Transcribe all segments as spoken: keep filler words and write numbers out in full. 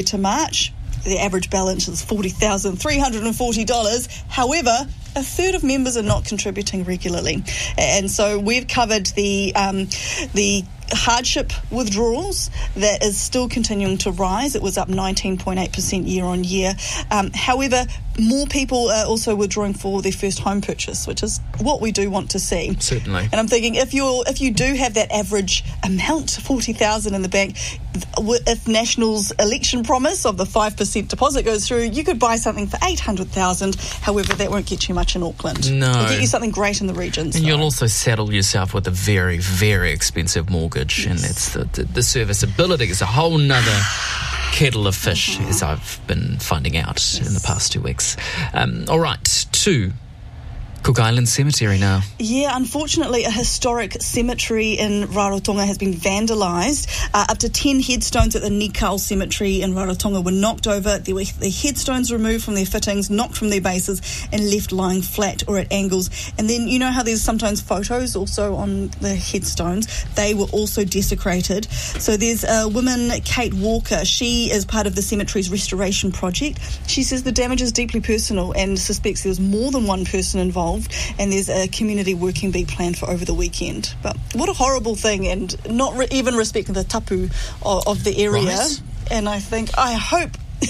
to March, the average balance is forty thousand three hundred forty dollars. However, a third of members are not contributing regularly. And so we've covered the um, the hardship withdrawals that is still continuing to rise. It was up nineteen point eight percent year on year. Um, however, more people are also withdrawing for their first home purchase, which is what we do want to see. Certainly. And I'm thinking if you're if you do have that average amount, forty thousand in the bank, if National's election promise of the five percent deposit goes through, you could buy something for eight hundred thousand. However, that won't get you much in Auckland. No. It'll get you something great in the regions. And though. you'll also saddle yourself with a very, very expensive mortgage. Yes. And it's the, the, the serviceability is a whole nother kettle of fish, uh-huh. as I've been finding out yes. in the past two weeks. Um, all right, to Cook Island Cemetery now. Yeah, unfortunately, a historic cemetery in Rarotonga has been vandalised. Uh, up to ten headstones at the Nikau Cemetery in Rarotonga were knocked over. There were the headstones removed from their fittings, knocked from their bases, and left lying flat or at angles. And then, you know how there's sometimes photos also on the headstones? They were also desecrated. So there's a woman, Kate Walker. She is part of the cemetery's restoration project. She says the damage is deeply personal and suspects there was more than one person involved. And there's a community working bee planned for over the weekend. But what a horrible thing, and not re- even respecting the tapu of, of the area. Right. And I think, I hope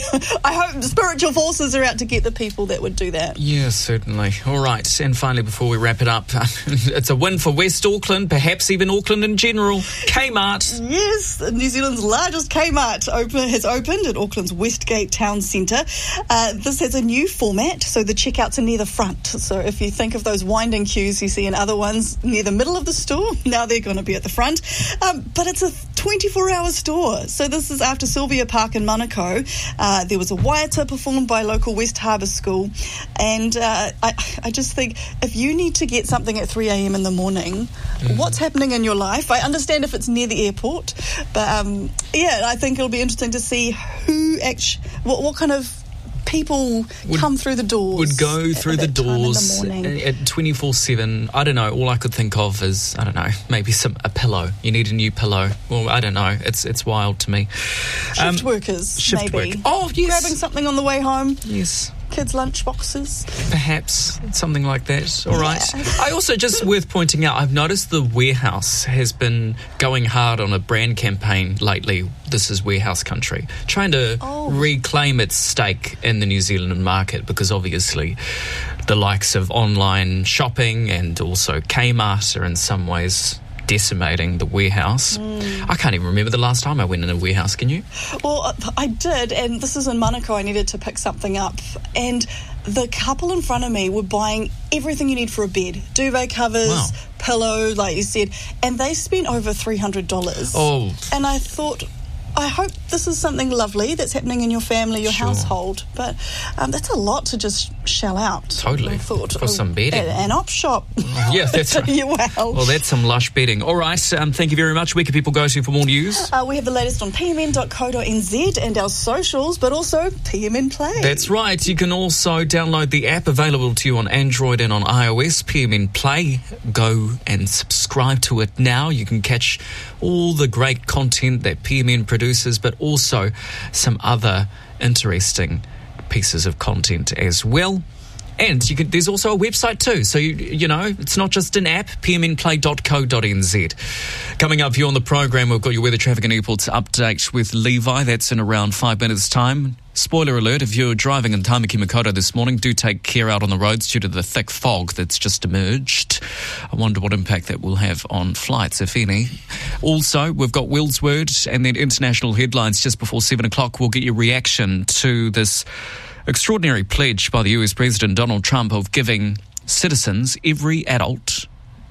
I hope spiritual forces are out to get the people that would do that. Yes, certainly. All right, and finally, before we wrap it up, it's a win for West Auckland, perhaps even Auckland in general. Kmart. Yes, New Zealand's largest Kmart open, has opened at Auckland's Westgate Town Centre. Uh, this has a new format, so the checkouts are near the front. So if you think of those winding queues you see in other ones near the middle of the store, now they're going to be at the front. Um, but it's a twenty-four hour store. So this is after Sylvia Park in Manukau. Uh, there was a waiata performed by local West Harbour School, and uh, I, I just think if you need to get something at three a.m. in the morning, mm. what's happening in your life? I understand if it's near the airport, but um, yeah, I think it'll be interesting to see who actually, what, what kind of people would, come through the doors. Would go through the doors the at twenty-four seven. I don't know. All I could think of is, I don't know, maybe some a pillow. You need a new pillow. Well, I don't know. It's it's wild to me. Shift um, workers, shift maybe. Work. Oh, yes. Grabbing something on the way home. Yes. Kids' lunch boxes. Perhaps, something like that. All yeah. right. I also, just worth pointing out, I've noticed the Warehouse has been going hard on a brand campaign lately. This is Warehouse country. Trying to oh. reclaim its stake in the New Zealand market, because obviously the likes of online shopping and also Kmart are in some ways decimating the Warehouse. Mm. I can't even remember the last time I went in a Warehouse, can you? Well, I did, and this is in Manukau. I needed to pick something up, and the couple in front of me were buying everything you need for a bed. Duvet covers, wow. pillow, like you said, and they spent over three hundred dollars. Oh. And I thought, I hope this is something lovely that's happening in your family, your sure. household. But um, that's a lot to just shell out. Totally. I thought, for oh, some bedding. An op shop. Yeah, that's right. Yeah, well. well, that's some lush bedding. All right, um, thank you very much. Where can people go to for more news? Uh, we have the latest on p m n dot co dot n z and our socials, but also P M N Play. That's right. You can also download the app, available to you on Android and on iOS, P M N Play. Go and subscribe to it now. You can catch all the great content that P M N produces, but also some other interesting pieces of content as well. And you can, there's also a website too. So, you, you know, it's not just an app, p m n play dot co dot n z. Coming up here on the program, we've got your weather, traffic and airports update with Levi. That's in around five minutes' time. Spoiler alert, if you're driving in Tamaki Makaurau this morning, do take care out on the roads due to the thick fog that's just emerged. I wonder what impact that will have on flights, if any. Also, we've got Will's Word and then international headlines just before seven o'clock. We'll get your reaction to this extraordinary pledge by the U S President Donald Trump of giving citizens, every adult,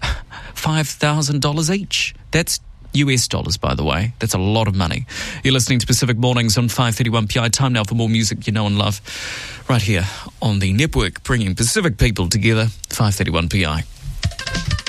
five thousand dollars each. That's U S dollars, by the way. That's a lot of money. You're listening to Pacific Mornings on five thirty-one P I. Time now for more music you know and love right here on the network, bringing Pacific people together, five thirty-one P I.